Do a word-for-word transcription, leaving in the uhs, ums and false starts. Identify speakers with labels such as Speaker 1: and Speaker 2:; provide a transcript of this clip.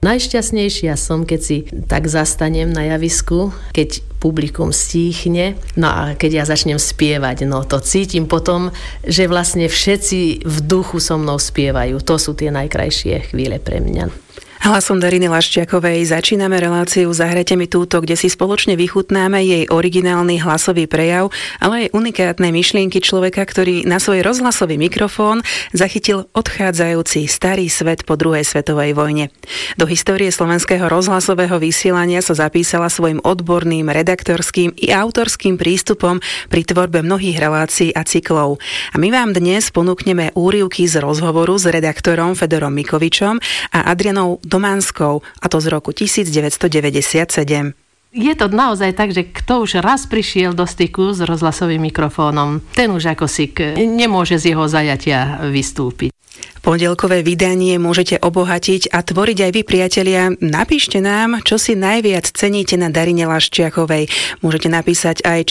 Speaker 1: Najšťastnejšia som, keď si tak zastanem na javisku, keď publikum stíchne, no a keď ja začnem spievať, no to cítim potom, že vlastne všetci v duchu so mnou spievajú. To sú tie najkrajšie chvíle pre mňa.
Speaker 2: Hlasom Dariny Laščiakovej začíname reláciu Zahrajte mi túto, kde si spoločne vychutnáme jej originálny hlasový prejav, ale aj unikátne myšlienky človeka, ktorý na svoj rozhlasový mikrofón zachytil odchádzajúci starý svet po druhej svetovej vojne. Do histórie slovenského rozhlasového vysielania sa zapísala svojim odborným, redaktorským i autorským prístupom pri tvorbe mnohých relácií a cyklov. A my vám dnes ponúkneme úryvky z rozhovoru s redaktorom Fedorom Mikovičom a Adrianou Dománskou, a to z roku devätnásťstodeväťdesiatsedem.
Speaker 1: Je to naozaj tak, že kto už raz prišiel do styku s rozhlasovým mikrofónom, ten už ako si nemôže z jeho zajatia vystúpiť.
Speaker 2: Pondelkové vydanie môžete obohatiť a tvoriť aj vy, priatelia. Napíšte nám, čo si najviac ceníte na Darine Laščiakovej. Môžete napísať aj,